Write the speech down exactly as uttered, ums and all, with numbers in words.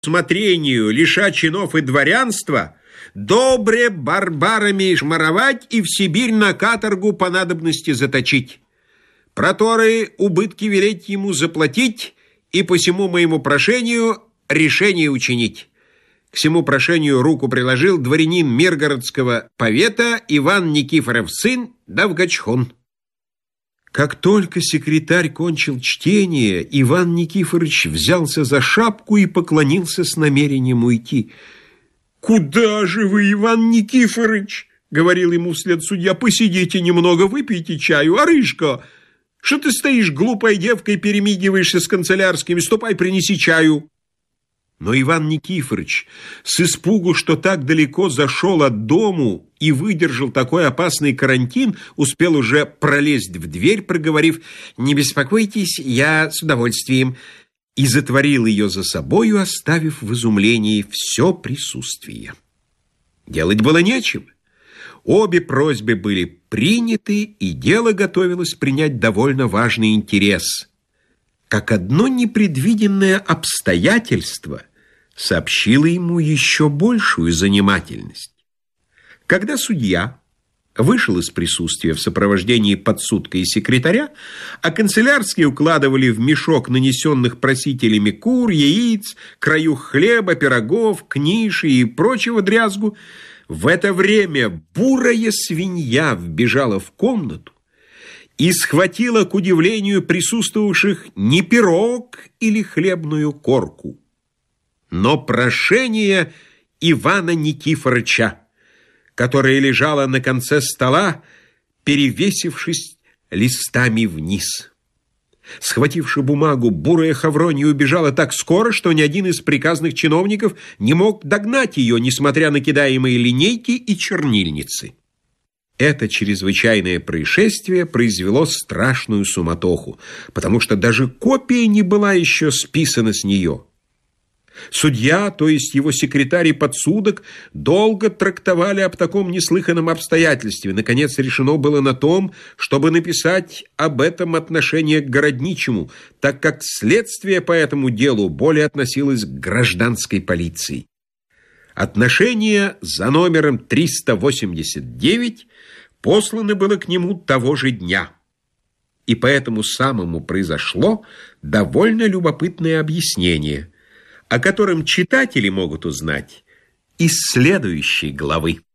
смотрению, лиша чинов и дворянства, добре барбарами шмаровать и в Сибирь на каторгу по надобности заточить. Проторы убытки велеть ему заплатить и по всему моему прошению решение учинить. К всему прошению руку приложил дворянин Миргородского повета Иван Никифоров сын Давгачхун. Как только секретарь кончил чтение, Иван Никифорович взялся за шапку и поклонился с намерением уйти. «Куда же вы, Иван Никифорович?» — говорил ему вслед судья. «Посидите немного, выпейте чаю. Арышка, что ты стоишь глупой девкой, перемигиваешься с канцелярскими? Ступай, принеси чаю». Но Иван Никифорович с испугу, что так далеко зашел от дому и выдержал такой опасный карантин, успел уже пролезть в дверь, проговорив: «Не беспокойтесь, я с удовольствием», и затворил ее за собою, оставив в изумлении все присутствие. Делать было нечего. Обе просьбы были приняты, и дело готовилось принять довольно важный интерес. Как одно непредвиденное обстоятельство сообщило ему еще большую занимательность. Когда судья вышел из присутствия в сопровождении подсудка и секретаря, а канцелярские укладывали в мешок нанесенных просителями кур, яиц, краюх хлеба, пирогов, книши и прочего дрязгу, в это время бурая свинья вбежала в комнату и схватила, к удивлению присутствовавших, не пирог или хлебную корку, но прошение Ивана Никифоровича, которое лежало на конце стола, перевесившись листами вниз. Схвативши бумагу, бурая Хавронья убежала так скоро, что ни один из приказных чиновников не мог догнать ее, несмотря на кидаемые линейки и чернильницы. Это чрезвычайное происшествие произвело страшную суматоху, потому что даже копия не была еще списана с нее. Судья, то есть его секретарь и подсудок, долго трактовали об таком неслыханном обстоятельстве. Наконец решено было на том, чтобы написать об этом отношение к городничему, так как следствие по этому делу более относилось к гражданской полиции. Отношение за номером триста восемьдесят девять послано было к нему того же дня. И по этому самому произошло довольно любопытное объяснение, о котором читатели могут узнать из следующей главы.